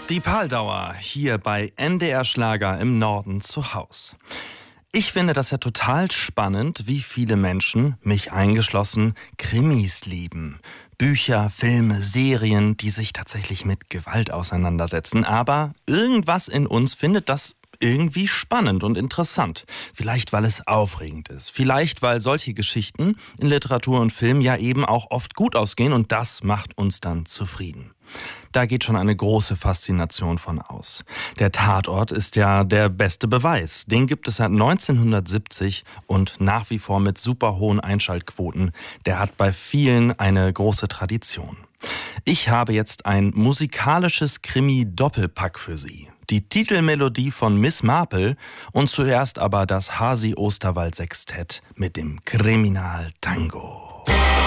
Die Paldauer hier bei NDR Schlager im Norden zu Haus. Ich finde das ja total spannend, wie viele Menschen, mich eingeschlossen, Krimis lieben. Bücher, Filme, Serien, die sich tatsächlich mit Gewalt auseinandersetzen. Aber irgendwas in uns findet das irgendwie spannend und interessant. Vielleicht, weil es aufregend ist. Vielleicht, weil solche Geschichten in Literatur und Film ja eben auch oft gut ausgehen und das macht uns dann zufrieden. Da geht schon eine große Faszination von aus. Der Tatort ist ja der beste Beweis. Den gibt es seit 1970 und nach wie vor mit super hohen Einschaltquoten. Der hat bei vielen eine große Tradition. Ich habe jetzt ein musikalisches Krimi-Doppelpack für Sie. Die Titelmelodie von Miss Marple und zuerst aber das Hasi Osterwald Sextett mit dem Kriminal Tango.